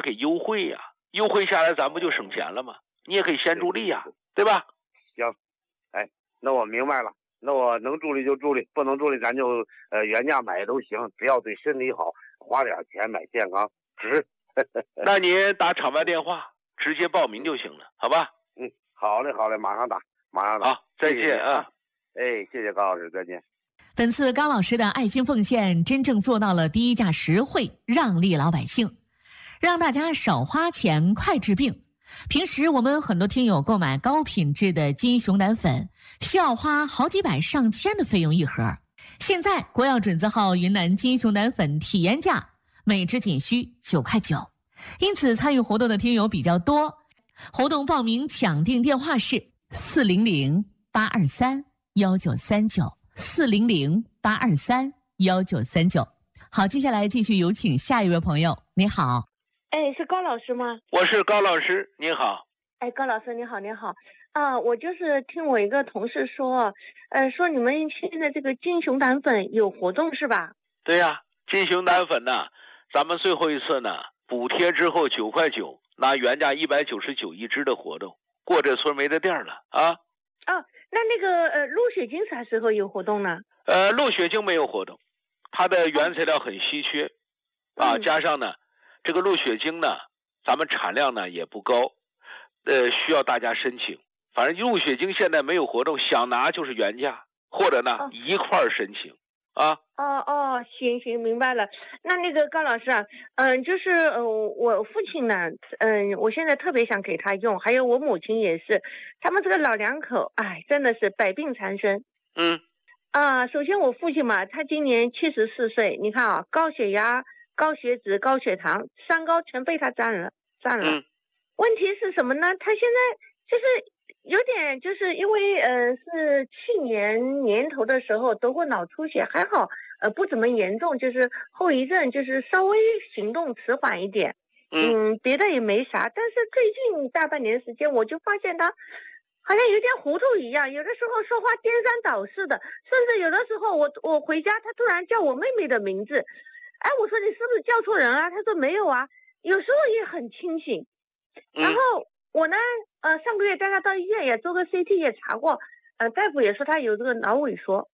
给优惠呀，优惠下来咱不就省钱了吗？你也可以先助力呀，对吧？ 行，哎，那我明白了。那我能助力就助力，不能助力咱就原价买都行，只要对身体好，花点钱买健康值。 那您打场外电话直接报名就行了，好吧？ 好嘞，好嘞，马上打。 好，再见啊！ 哎，谢谢高老师，再见。 本次高老师的爱心奉献，真正做到了低价实惠，让利老百姓，让大家少花钱，快治病。平时我们很多听友购买高品质的金熊胆粉，需要花好几百上千的费用一盒。现在国药准字号云南金熊胆粉体验价每支仅需9块9，因此参与活动的听友比较多。活动报名抢订电话是400-823-1939，400-823-1939。好，接下来继续有请下一位朋友。你好。 哎，是高老师吗？ 我是高老师，你好。 哎，高老师你好，你好。我就是听我一个同事说，说你们现在这个金熊胆粉有活动是吧？ 对呀，金熊胆粉呢，咱们最后一次呢补贴之后9块9，拿原价199一支的活动，过这村没得店了啊。 哦，那个鹿血精啥时候有活动呢？ 鹿血精没有活动，它的原材料很稀缺啊，加上呢这个鹿血精呢，咱们产量呢也不高，需要大家申请。反正鹿血精现在没有活动，想拿就是原价，或者呢一块儿申请啊。 行，明白了。那个高老师啊，就是我父亲呢，我现在特别想给他用，还有我母亲也是，他们这个老两口，哎，真的是百病缠身。首先我父亲嘛，他今年74岁，你看啊，高血压、高血脂、高血糖、三高全被他占了。问题是什么呢？他现在就是有点，就是因为是去年年头的时候得过脑出血，还好不怎么严重，就是后遗症就是稍微行动迟缓一点，别的也没啥。但是最近大半年时间，我就发现他好像有点糊涂一样，有的时候说话颠三倒四的，甚至有的时候我回家，他突然叫我妹妹的名字，哎，我说你是不是叫错人啊？他说没有啊，有时候也很清醒。然后我呢，上个月带他到医院也做个 CT 也查过，大夫也说他有这个脑萎缩。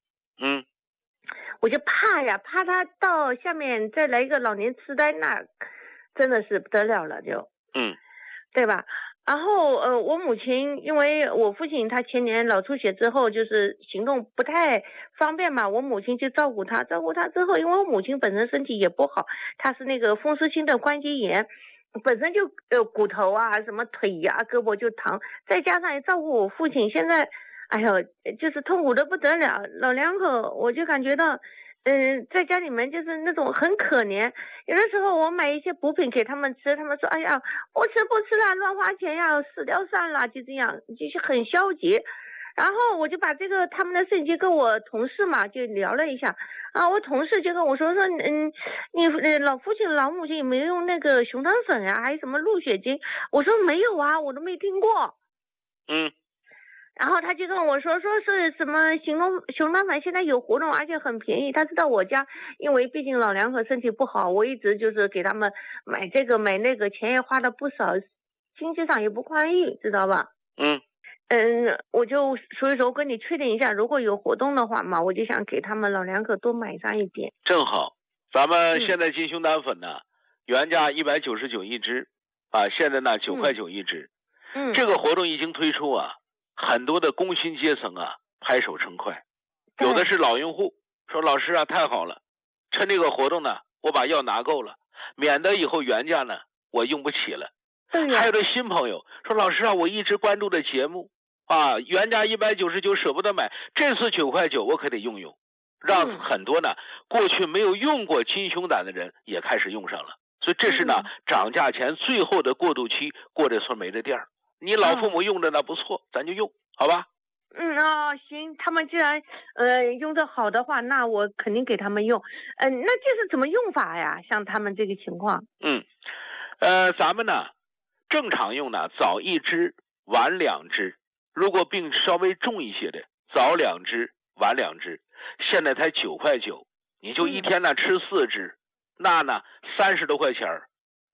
我就怕他到下面再来一个老年痴呆，那真的是不得了了就。对吧？然后我母亲，因为我父亲他前年脑出血之后，就是行动不太方便嘛，我母亲就照顾他之后，因为我母亲本身身体也不好，她是那个风湿性的关节炎，本身就骨头啊什么腿呀胳膊就疼，再加上也照顾我父亲，现在哎呦就是痛苦的不得了，老两口我就感觉到在家里面就是那种很可怜，有的时候我买一些补品给他们吃，他们说哎呀不吃了，乱花钱呀，死掉算了，就这样，就是很消极。然后我就把这个他们的事情跟我同事嘛就聊了一下啊，我同事就跟我说你老父亲老母亲有没有用那个熊胆粉啊，还有什么鹿血精？我说没有啊，我都没听过。然后他就跟我说是什么熊胆粉现在有活动，而且很便宜。他知道我家，因为毕竟老两口身体不好，我一直就是给他们买这个买那个，钱也花了不少，经济上也不宽裕，知道吧？我就所以说跟你确定一下，如果有活动的话嘛，我就想给他们老两口多买上一点。 正好，咱们现在金熊胆粉呢，原价199一支，啊，现在呢9块9一支。这个活动一经推出啊，很多的工薪阶层啊拍手称快，有的是老用户说老师啊太好了，趁这个活动呢，我把药拿够了，免得以后原价呢我用不起了。还有的新朋友说老师啊，我一直关注的节目啊，原价199舍不得买，这次9块9我可得用用，让很多呢过去没有用过金熊胆的人也开始用上了。所以这是呢涨价前最后的过渡期，过这村没这店儿。你老父母用着呢不错，咱就用，好吧？ 行，他们既然用得好的话，那我肯定给他们用。那这是怎么用法呀？像他们这个情况。 咱们呢正常用呢，早1支，晚2支。如果病稍微重一些的，早2支，晚2支。现在才9块9，你就一天呢吃4支，那呢30多块钱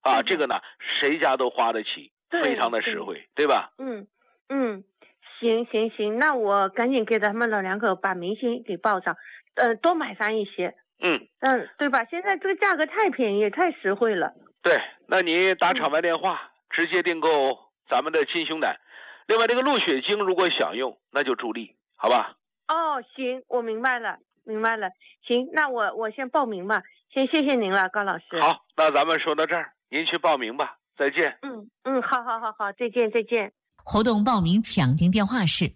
啊，这个呢谁家都花得起，非常的实惠，对吧？ 行，那我赶紧给他们老两口把明星给报上，多买上一些。对吧？现在这个价格太便宜，太实惠了。 对，那你打场外电话，直接订购咱们的金熊胆。另外，这个鹿血精如果想用，那就助力，好吧？ 哦，行，我明白了。行，那我先报名吧。先谢谢您了，高老师。 好，那咱们说到这儿，您去报名吧。再见。 好，再见。 活动报名抢订电话是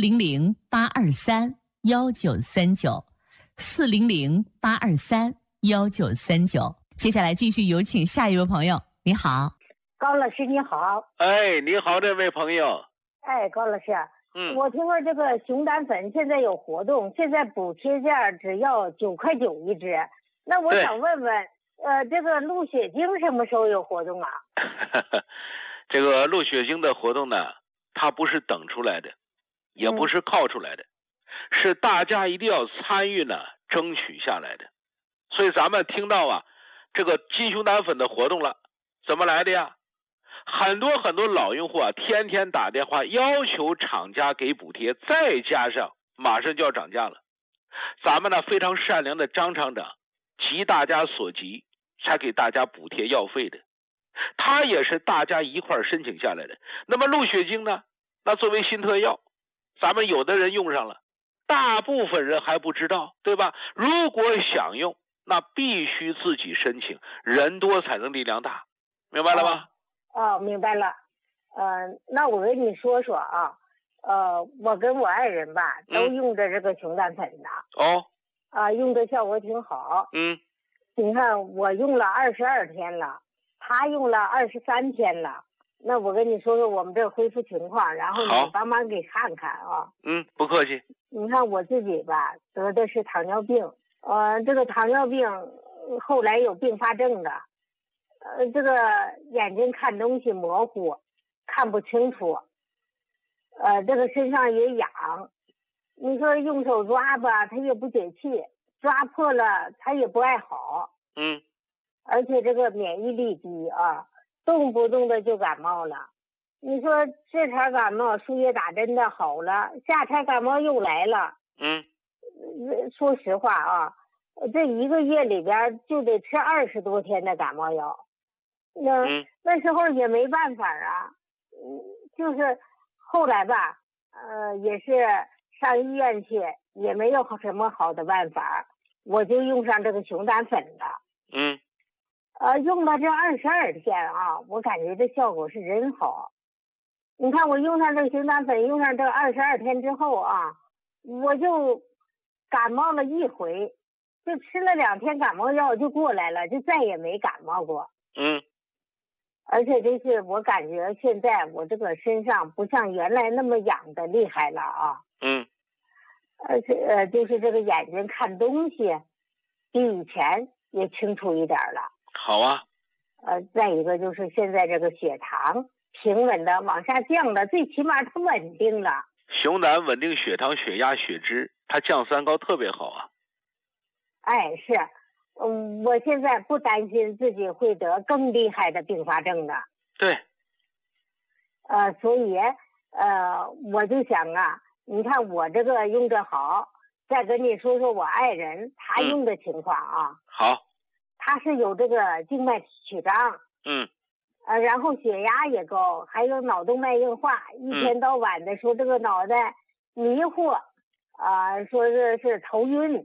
400-823-1939，400-823-1939。接下来继续有请下一位朋友。你好， 高老师你好。 哎，你好，这位朋友。 哎，高老师，我听说这个熊胆粉现在有活动，现在补贴价只要9块9一支。那我想问问，这个鹿血精什么时候有活动啊？ 这个鹿血精的活动呢，它不是等出来的，也不是靠出来的，是大家一定要参与呢，争取下来的。所以咱们听到啊，这个金熊胆粉的活动了，怎么来的呀？很多老用户啊，天天打电话要求厂家给补贴，再加上马上就要涨价了，咱们呢非常善良的张厂长急大家所急，才给大家补贴药费的。它也是大家一块申请下来的。那么鹿血精呢，那作为新特药，咱们有的人用上了，大部分人还不知道，对吧？如果想用，那必须自己申请，人多才能力量大，明白了吗？ 明白了。那我跟你说说啊，我跟我爱人吧都用着这个熊胆粉的。用的效果挺好。你看我用了22天了，他用了23天了。那我跟你说说我们这恢复情况，然后你帮忙给看看啊。 不客气。 你看我自己吧，得的是糖尿病，这个糖尿病后来有并发症的，这个眼睛看东西模糊，看不清楚，这个身上也痒，你说用手抓吧，它也不解气，抓破了它也不爱好。而且这个免疫力低啊，动不动的就感冒了。你说这茬感冒输液打针的好了，下茬感冒又来了。说实话啊，这1个月里边就得吃20多天的感冒药。那时候也没办法啊，就是后来吧，也是上医院去，也没有什么好的办法，我就用上这个熊胆粉了。用了这22天啊，我感觉这效果是真好。你看我用上这个熊胆粉，用上这22天之后啊，我就感冒了一回，就吃了2天感冒药就过来了，就再也没感冒过。而且就是我感觉现在我这个身上不像原来那么痒的厉害了啊。而且就是这个眼睛看东西比以前也清楚一点了。 好啊。 再一个就是现在这个血糖平稳的往下降了，最起码它稳定了。 熊胆稳定血糖、血压、血脂，它降三高特别好啊。 是。我现在不担心自己会得更厉害的并发症的。 对。 所以我就想啊，你看我这个用着好，再跟你说说我爱人他用的情况啊。 好。 他是有这个静脉曲张。然后血压也高，还有脑动脉硬化，一天到晚的说这个脑袋迷糊，说是头晕，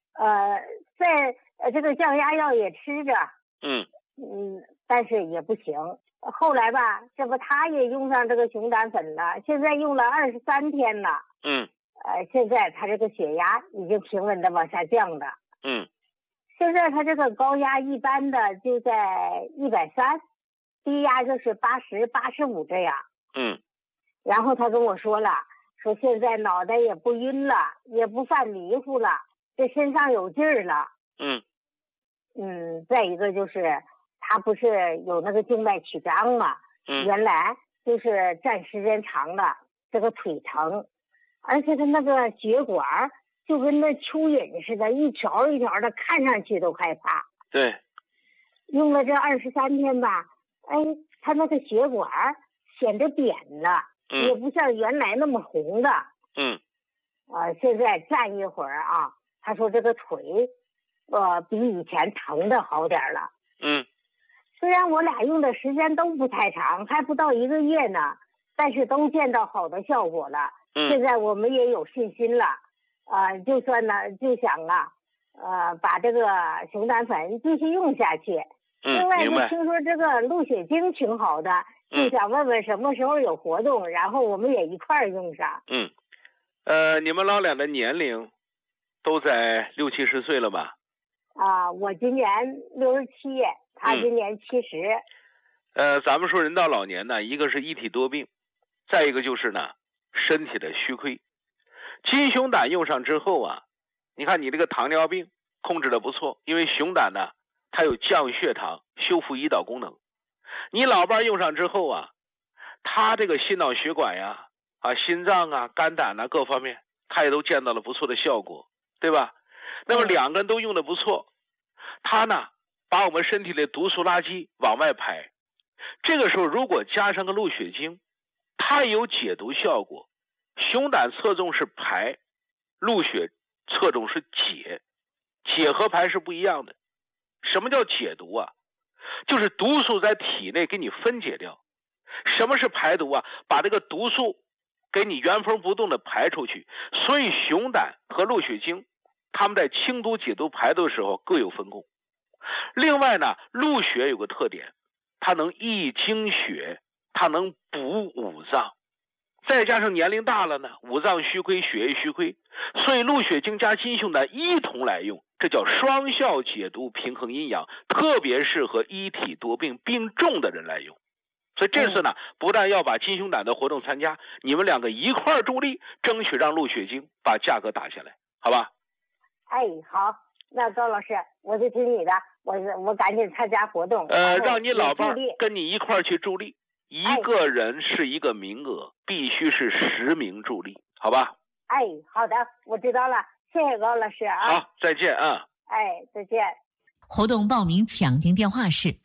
在这个降压药也吃着。但是也不行。后来吧，这不他也用上这个熊胆粉了，现在用了23天了。现在他这个血压已经平稳的往下降了。现在他这个高压一般的就在130，低压就是80、85这样。然后他跟我说了，说现在脑袋也不晕了，也不犯迷糊了，这身上有劲儿了。再一个就是他不是有那个静脉曲张嘛，原来就是站时间长了，这个腿疼，而且他那个血管就跟那蚯蚓似的，一条一条的，看上去都害怕。 对。 用了这23天吧，哎，他那个血管显得扁了，也不像原来那么红的。现在站一会儿啊，他说这个腿，比以前疼的好点了。虽然我俩用的时间都不太长，还不到1个月呢，但是都见到好的效果了。现在我们也有信心了，就算呢，就想把这个熊胆粉继续用下去。另外，就听说这个鹿血精挺好的，就想问问什么时候有活动，然后我们也一块儿用上。 你们老俩的年龄都在60、70岁了吧？ 我今年67，他今年70。 咱们说人到老年呢，一个是一体多病，再一个就是呢身体的虚亏。金熊胆用上之后啊，你看你这个糖尿病控制的不错，因为熊胆呢它有降血糖、修复胰岛功能。你老伴用上之后啊，他这个心脑血管呀、心脏啊、肝胆啊各方面，他也都见到了不错的效果，对吧？那么两个人都用的不错，他呢把我们身体的毒素垃圾往外排。这个时候如果加上个鹿血精，它有解毒效果。熊胆侧重是排，鹿血侧重是解，解和排是不一样的。什么叫解毒啊？就是毒素在体内给你分解掉。什么是排毒啊？把这个毒素给你原封不动的排出去。所以熊胆和鹿血精他们在清毒解毒排毒的时候各有分工。另外呢，鹿血有个特点，它能益精血，它能补五脏，再加上年龄大了呢，五脏虚亏，血液虚亏，所以鹿血精加金熊胆一同来用，这叫双效解毒，平衡阴阳，特别适合一体多病病重的人来用。所以这次呢，不但要把金熊胆的活动参加，你们两个一块儿助力，争取让鹿血精把价格打下来，好吧？ 好，那高老师，我就听你的，我赶紧参加活动。 让你老伴跟你一块儿去助力，一个人是一个名额，必须是10名助力，好吧？ 好的，我知道了，谢谢高老师啊。 好，再见啊。 再见。 活动报名抢订电话是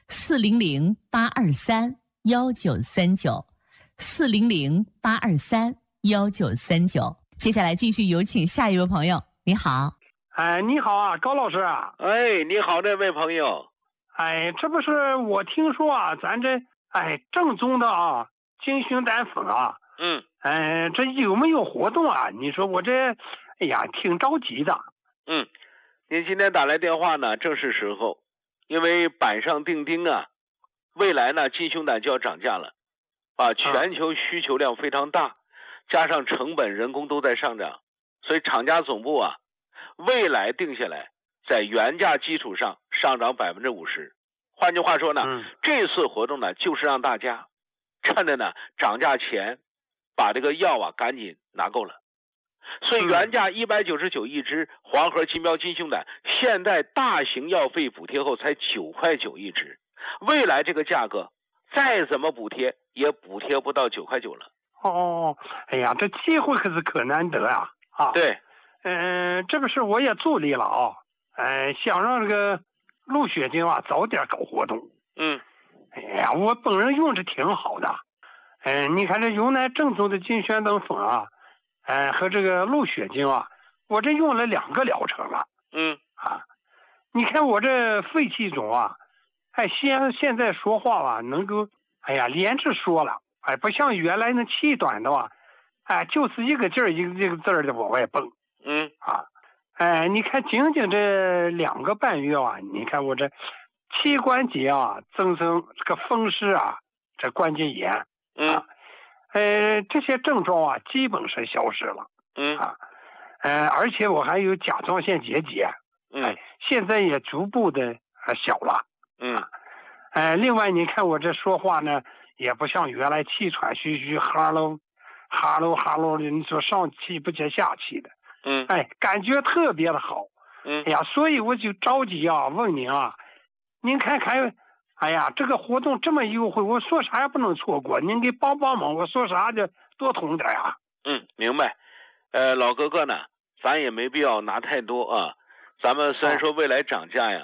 400-823-1939，400-823-1939。接下来继续有请下一位朋友，你好。 你好啊，高老师啊。 你好，这位朋友。 这不是我听说啊，咱这正宗的金熊胆粉啊。这有没有活动啊？你说我这，挺着急的。 您今天打来电话呢，正是时候，因为板上钉钉啊，未来呢金熊胆就要涨价了，全球需求量非常大，加上成本人工都在上涨，所以厂家总部啊，未来定下来在原价基础上上涨50%。换句话说呢，这次活动呢就是让大家趁着呢涨价前把这个药赶紧拿够了。所以原价199一支黄河金标金熊胆，现在大型药费补贴后才9块9一支，未来这个价格再怎么补贴也补贴不到9块9了。 这机会可难得啊！ 对， 这不是我也助力了想让这个鹿血精早点搞活动。我本人用着挺好的。你看这云南正宗的金熊胆粉和这个鹿血精我这用了2个疗程了。你看我这肺气肿现在说话能够连着说了，不像原来那气短的就是一个劲儿一个字儿的往外蹦。你看仅仅这2个半月你看我这膝关节增生这个风湿这关节炎这些症状基本是消失了。而且我还有甲状腺结节，现在也逐步的小了。另外你看我这说话呢，也不像原来气喘吁吁，哈喽的，你说上气不接下气的。感觉特别的好。所以我就着急问您您看看，这个活动这么优惠，我说啥也不能错过，您给帮忙，我说啥就多通点呀。 明白。老哥哥呢，咱也没必要拿太多咱们虽然说未来涨价呀，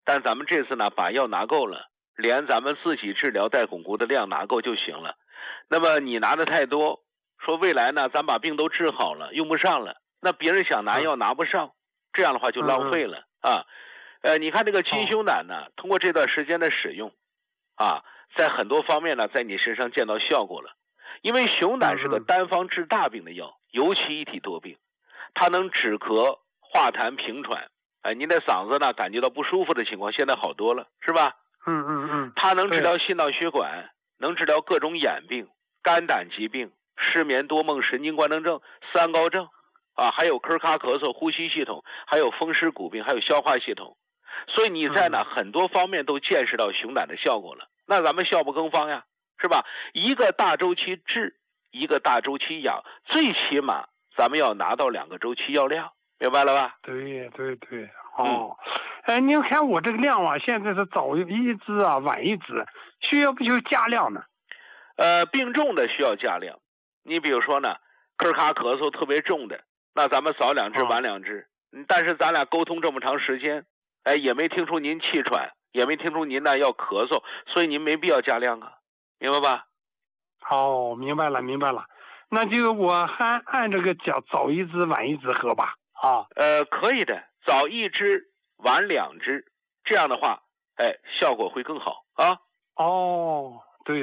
但咱们这次呢把药拿够了，连咱们自己治疗带巩固的量拿够就行了。那么你拿的太多，说未来呢咱把病都治好了，用不上了，那别人想拿药拿不上，这样的话就浪费了啊。你看这个金熊胆呢，通过这段时间的使用啊，在很多方面呢在你身上见到效果了。因为熊胆是个单方治大病的药，尤其一体多病，它能止咳、化痰、平喘。您的嗓子呢感觉到不舒服的情况现在好多了，是吧？它能治疗心脑血管，能治疗各种眼病、肝胆疾病、失眠多梦、神经官能症、三高症啊，还有咳咔咳嗽、呼吸系统，还有风湿骨病，还有消化系统。所以你在呢很多方面都见识到熊胆的效果了。那咱们效不更方呀，是吧？一个大周期治，一个大周期养，最起码咱们要拿到2个周期药量，明白了吧？ 对，哦，您看我这个量啊，现在是早一支啊，晚一支，需要不需要加量呢？ 病重的需要加量。你比如说呢，咳咔咳嗽特别重的，那咱们早2支晚2支。但是咱俩沟通这么长时间，也没听出您气喘，也没听出您呢要咳嗽，所以您没必要加量啊，明白吧？ 哦，明白了。那就我还按这个讲，早一支晚一支喝吧。啊， 可以的，早1支晚2支，这样的话，效果会更好啊。 哦，对。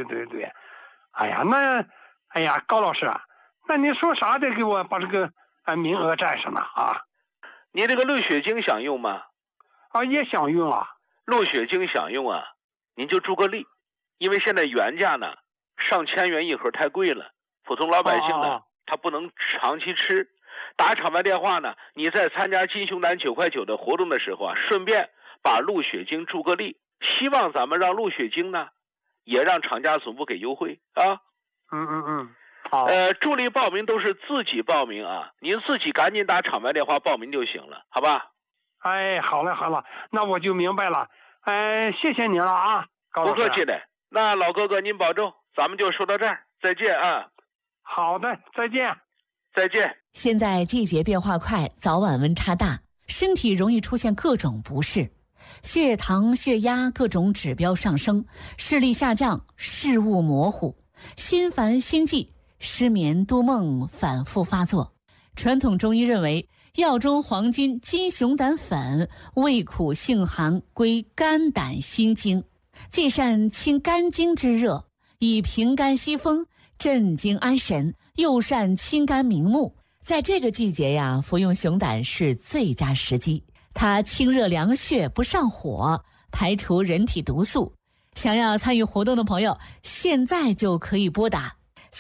哎呀，高老师啊，那你说啥得给我把这个名额占上呢啊？ 你这个鹿血精想用吗？ 啊，也想用啊。 鹿血精想用啊，您就注个例，因为现在原价呢上千元1盒太贵了，普通老百姓呢他不能长期吃。打场外电话呢，你在参加金熊胆9块9的活动的时候啊，顺便把鹿血精注个例，希望咱们让鹿血精呢也让厂家总部给优惠啊。好。助力报名都是自己报名啊，您自己赶紧打场外电话报名就行了，好吧？ 好了，那我就明白了。谢谢您了啊，高老师。 不客气的。那老哥哥您保重，咱们就说到这儿，再见啊。 好的，再见。 现在季节变化快，早晚温差大，身体容易出现各种不适，血糖、血压各种指标上升，视力下降，视物模糊，心烦心悸，失眠多梦反复发作。传统中医认为，药中黄金金熊胆粉味苦性寒，归肝胆心经，既善清肝经之热，以平肝息风，镇惊安神，又善清肝明目。在这个季节呀，服用熊胆是最佳时机。它清热凉血，不上火，排除人体毒素。想要参与活动的朋友，现在就可以拨打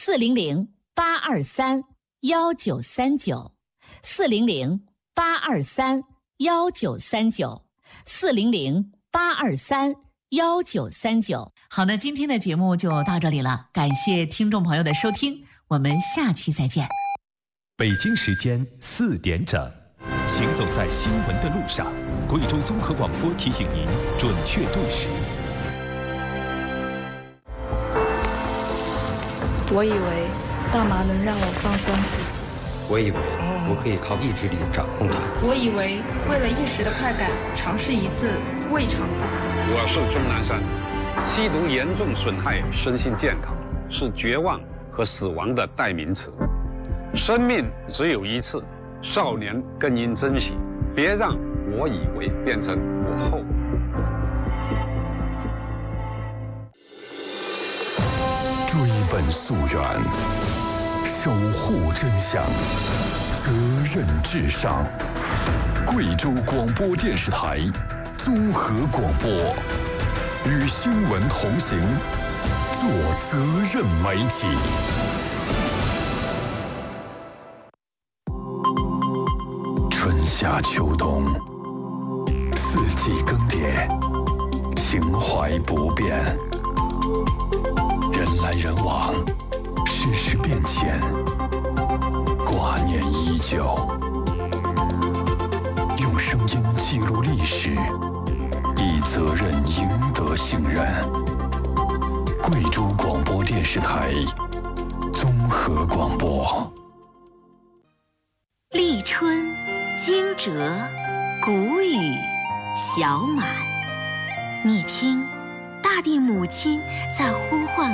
400-823-1939，400-823-1939，400-823-1939。好，那今天的节目就到这里了，感谢听众朋友的收听，我们下期再见。 北京时间4点整，行走在新闻的路上，贵州综合广播提醒您准确对时。 我以为大麻能让我放松自己， 我以为我可以靠意志力掌控它， 我以为为了一时的快感尝试一次未尝不可。 我是钟南山，吸毒严重损害身心健康，是绝望和死亡的代名词。生命只有一次，少年更应珍惜，别让我以为变成我后。 追本溯源，守护真相，责任至上。贵州广播电视台综合广播，与新闻同行，做责任媒体。春夏秋冬，四季更迭，情怀不变。人来人往，世事变迁，挂念依旧。用声音记录历史，以责任赢得信任。贵州广播电视台综合广播。 立春、惊蛰、谷雨、小满， 你听，大地母亲在呼唤